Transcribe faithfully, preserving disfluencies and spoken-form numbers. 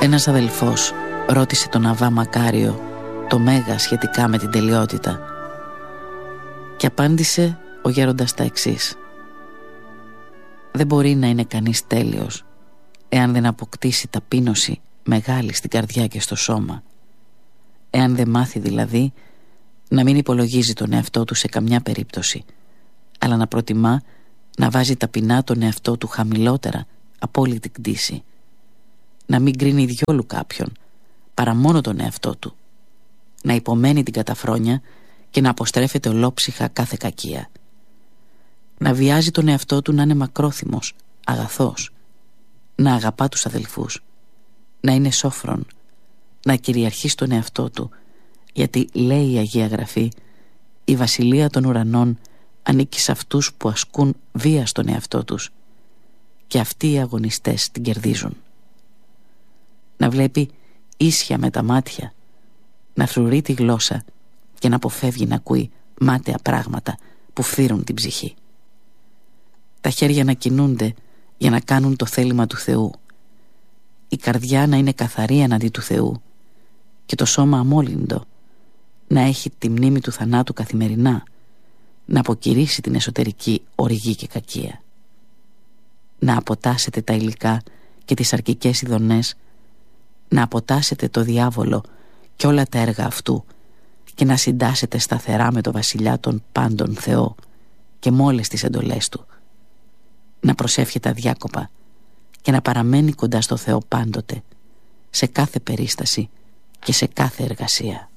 Ένας αδελφός ρώτησε τον Αβά Μακάριο το Μέγα σχετικά με την τελειότητα και απάντησε ο γέροντας τα εξής: δεν μπορεί να είναι κανείς τέλειος εάν δεν αποκτήσει ταπείνωση μεγάλη στην καρδιά και στο σώμα, εάν δεν μάθει δηλαδή να μην υπολογίζει τον εαυτό του σε καμιά περίπτωση, αλλά να προτιμά να βάζει ταπεινά τον εαυτό του χαμηλότερα από όλη την κτήση, να μην κρίνει διόλου κάποιον παρά μόνο τον εαυτό του, να υπομένει την καταφρόνια και να αποστρέφεται ολόψυχα κάθε κακία, να βιάζει τον εαυτό του να είναι μακρόθυμος, αγαθός, να αγαπά τους αδελφούς, να είναι σόφρον, να κυριαρχεί στον εαυτό του, γιατί λέει η Αγία Γραφή, η βασιλεία των ουρανών ανήκει σε αυτούς που ασκούν βία στον εαυτό τους και αυτοί οι αγωνιστές την κερδίζουν. Να βλέπει ίσια με τα μάτια, να φρουρεί τη γλώσσα και να αποφεύγει να ακούει μάταια πράγματα που φθείρουν την ψυχή. Τα χέρια να κινούνται για να κάνουν το θέλημα του Θεού, η καρδιά να είναι καθαρή εναντί του Θεού και το σώμα αμόλυντο, να έχει τη μνήμη του θανάτου καθημερινά, να αποκηρύσει την εσωτερική οργή και κακία. Να αποτάσετε τα υλικά και τις αρκικές ειδονές, να αποτάσετε το διάβολο και όλα τα έργα αυτού και να συντάσετε σταθερά με το βασιλιά των πάντων Θεό και με όλες τις εντολές του, να προσεύχεται αδιάκοπα και να παραμένει κοντά στο Θεό πάντοτε, σε κάθε περίσταση και σε κάθε εργασία.